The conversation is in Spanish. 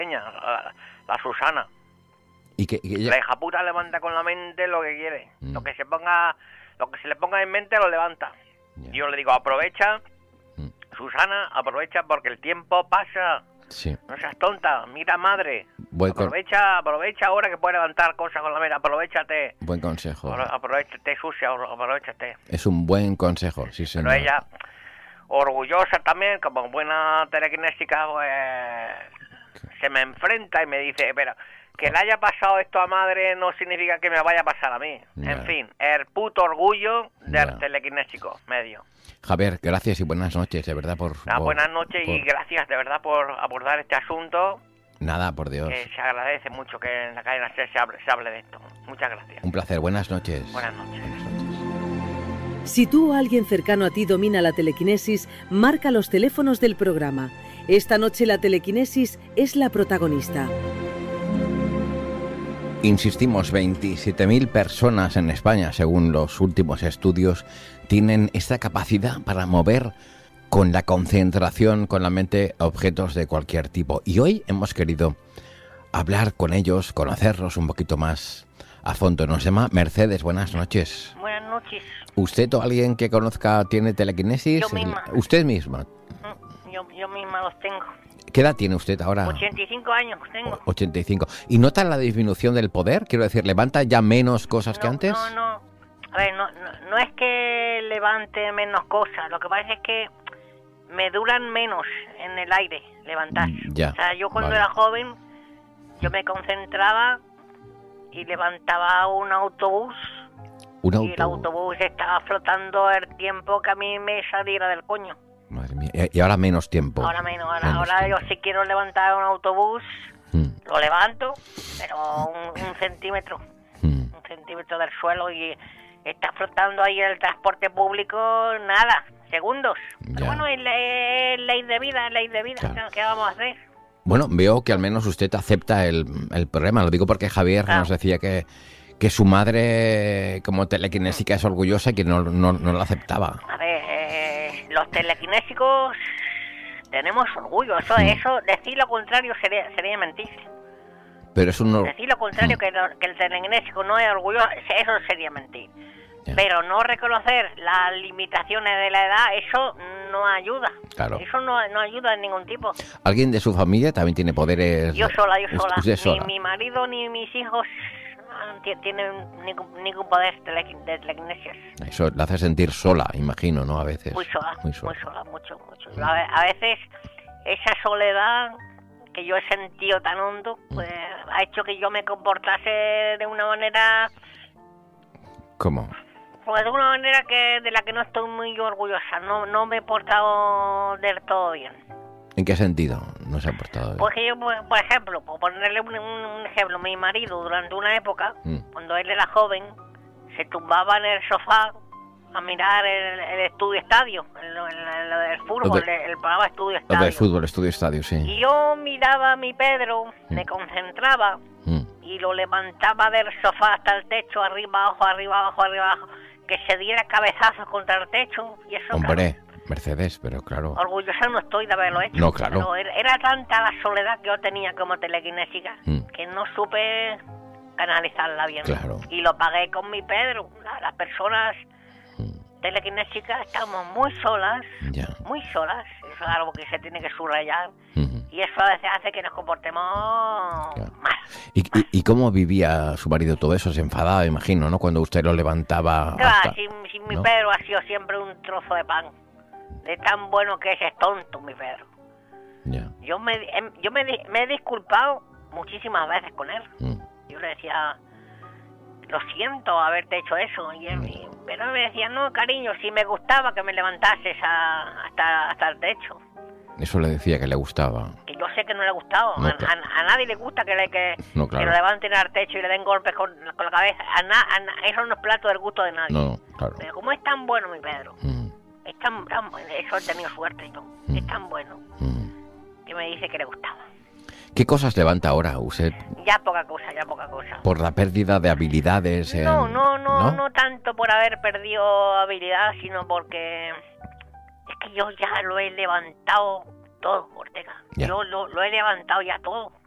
la Susana. ¿Y que ella... La hija puta levanta con la mente lo que quiere. Lo que se le ponga en mente lo levanta. Ya. Yo le digo, aprovecha, Susana, aprovecha porque el tiempo pasa. Sí. No seas tonta, mira madre. Aprovecha ahora que puedes levantar cosas con la mente. Aprovechate. Buen consejo. Aprovechate, sucia, aprovechate. Es un buen consejo, sí, señor. Pero ella, orgullosa también, como buena telequinésica, pues, se me enfrenta y me dice, pero que le haya pasado esto a madre no significa que me vaya a pasar a mí. Ya. En fin, el puto orgullo del Ya. telequinésico medio. Javier, gracias y buenas noches, de verdad, buenas noches y gracias de verdad por abordar este asunto. Nada, por Dios. Que se agradece mucho que en la cadena se hable de esto. Muchas gracias. Un placer, buenas noches. Buenas noches. Si tú o alguien cercano a ti domina la telequinesis, marca los teléfonos del programa. Esta noche la telequinesis es la protagonista. Insistimos, 27.000 personas en España, según los últimos estudios, tienen esta capacidad para mover con la concentración, con la mente, objetos de cualquier tipo. Y hoy hemos querido hablar con ellos, conocerlos un poquito más a fondo. Nos llama Mercedes, buenas noches. Buenas noches. ¿Usted o alguien que conozca tiene telequinesis? Yo misma. ¿Usted misma? Yo misma los tengo. ¿Qué edad tiene usted ahora? 85 años tengo. 85. ¿Y nota la disminución del poder? Quiero decir, ¿levanta ya menos cosas que antes? No. A ver, no es que levante menos cosas. Lo que pasa es que me duran menos en el aire levantar. Ya, o sea, yo cuando vale. era joven, yo me concentraba y levantaba un autobús. Y el autobús estaba flotando el tiempo que a mí me saliera del coño. Madre mía. Y ahora menos tiempo. Ahora menos. Ahora yo si quiero levantar un autobús, lo levanto, pero un centímetro. Un centímetro del suelo y está flotando ahí el transporte público, nada, segundos. Ya. Pero bueno, es ley de vida. Claro. ¿Qué vamos a hacer? Bueno, veo que al menos usted acepta el problema. Lo digo porque Javier nos decía que su madre, como telequinésica, es orgullosa y que no lo aceptaba. A ver, los telequinésicos tenemos orgullo. Eso decir lo contrario sería mentir. Pero es un... Decir lo contrario, que el telequinésico no es orgulloso, eso sería mentir. Ya. Pero no reconocer las limitaciones de la edad, eso no ayuda. Claro. Eso no ayuda de ningún tipo. ¿Alguien de su familia también tiene poderes? Yo sola. Usted sola. Ni mi marido ni mis hijos tienen ningún poder de telequinesis. Eso la hace sentir sola, imagino, ¿no? A veces. Muy sola, mucho. A veces esa soledad que yo he sentido tan hondo, pues ha hecho que yo me comportase de una manera... ¿Cómo? Pues de una manera de la que no estoy muy orgullosa. No me he portado del todo bien. ¿En qué sentido no se ha portado bien? Pues que yo, por ejemplo, por ponerle un ejemplo, mi marido durante una época, cuando él era joven, se tumbaba en el sofá a mirar el Estudio Estadio, lo del fútbol, el programa Estudio Estadio. Lo del fútbol, Estudio Estadio, sí. Y yo miraba a mi Pedro, me concentraba y lo levantaba del sofá hasta el techo, arriba, abajo, que se diera cabezazos contra el techo. Y eso, hombre, claro, Mercedes, pero claro... Orgullosa no estoy de haberlo hecho. No, claro. Pero era tanta la soledad que yo tenía como telequinésica que no supe canalizarla bien. Claro. Y lo pagué con mi Pedro. Las personas telequinésicas estamos muy solas. Eso es algo que se tiene que subrayar. Y eso a veces hace que nos comportemos mal. ¿Y cómo vivía su marido todo eso? Se enfadaba, imagino, ¿no? Cuando usted lo levantaba. Si mi Pedro ha sido siempre un trozo de pan. De tan bueno que es tonto, mi Pedro. Ya. Yo me he disculpado muchísimas veces con él. Yo le decía, lo siento haberte hecho eso. Pero él me decía, no, cariño, si me gustaba que me levantases hasta el techo. Eso le decía que le gustaba. Que yo sé que no le gustaba. No, a nadie le gusta que no, claro, que lo levanten al techo y le den golpes con la cabeza. Eso no es plato del gusto de nadie. No, claro. Pero como es tan bueno mi Pedro, es tan bueno, eso he tenido suerte y todo, es tan bueno, que me dice que le gustaba. ¿Qué cosas levanta ahora usted? Ya poca cosa. ¿Por la pérdida de habilidades? No tanto por haber perdido habilidad, sino porque es que yo ya lo he levantado todo, Ortega. Ya. Yo lo he levantado ya todo.